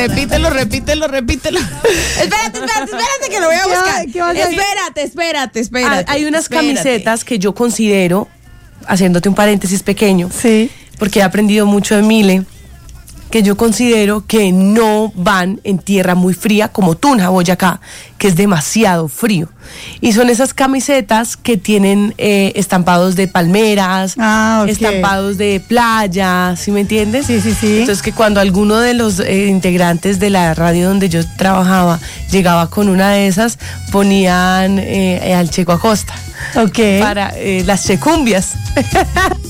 Repítelo. Espérate que lo voy a buscar. Espérate. Hay unas camisetas que yo considero, haciéndote un paréntesis pequeño, Sí. porque he aprendido mucho de Mile, que yo considero que no van en tierra muy fría como Tunja, Boyacá, que es demasiado frío. Y son esas camisetas que tienen estampados de palmeras, Ok. estampados de playa, ¿sí me entiendes? Sí. Entonces que cuando alguno de los integrantes de la radio donde yo trabajaba llegaba con una de esas, ponían al Checo Acosta Ok. para las checumbias.